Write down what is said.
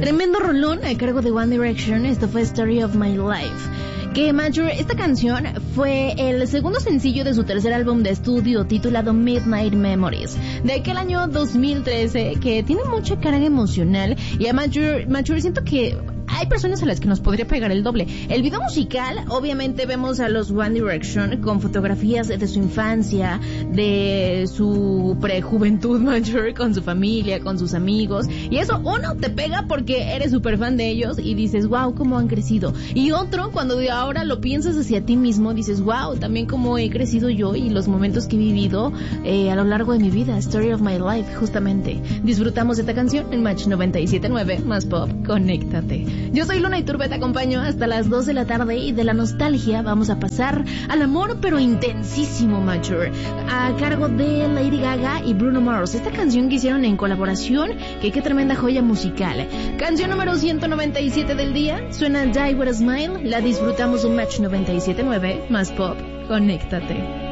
Tremendo rolón a cargo de One Direction. Esto fue Story of My Life. Que Major, esta canción fue el segundo sencillo de su tercer álbum de estudio titulado Midnight Memories, de aquel año 2013, que tiene mucha carga emocional. Y a Major siento que hay personas a las que nos podría pegar el doble. El video musical, obviamente vemos a los One Direction con fotografías de su infancia, de su prejuventud Major, con su familia, con sus amigos, y eso uno te pega porque eres súper fan de ellos y dices, wow, cómo han crecido. Y otro, cuando de ahora lo piensas hacia ti mismo, dices, wow, también cómo he crecido yo y los momentos que he vivido a lo largo de mi vida. Story of My Life, justamente. Disfrutamos de esta canción en Match 97.9, más pop, conéctate. Yo soy Luna Iturbe, te acompaño hasta las 2 de la tarde y de la nostalgia vamos a pasar al amor pero intensísimo, Major, a cargo de Lady Gaga y Bruno Mars. Esta canción que hicieron en colaboración, que qué tremenda joya musical. Canción número 197 del día, suena Die With A Smile, la disfrutamos en Match 97.9, más pop, conéctate.